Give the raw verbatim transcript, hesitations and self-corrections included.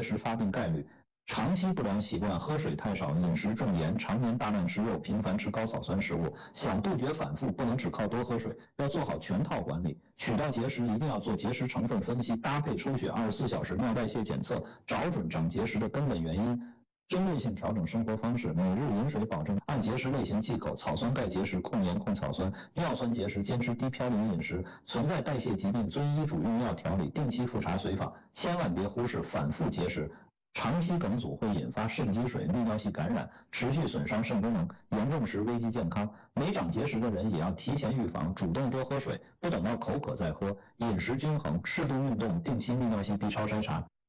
石发病概率。长期不良习惯，喝水太少，饮食重盐，常年大量吃肉，频繁吃高草酸食物，想杜绝反复，不能只靠多喝水，要做好全套管理。取到结石一定要做结石成分分析，搭配抽血二十四小时尿代谢检测，找准长结石的根本原因。针对性调整生活方式，每日饮水保证按结石类型忌口，草酸钙结石控盐控草酸，尿酸结石坚持低嘌呤饮食，存在代谢疾病遵医嘱用药调理，定期复查随访，千万别忽视反复结石。长期梗阻会引发肾积水、泌尿系感染，持续损伤肾功能，严重时危及健康。没长结石的人也要提前预防，主动多喝水，不等到口渴再喝，饮食均衡，适度运动，定期泌尿系 B 超筛查。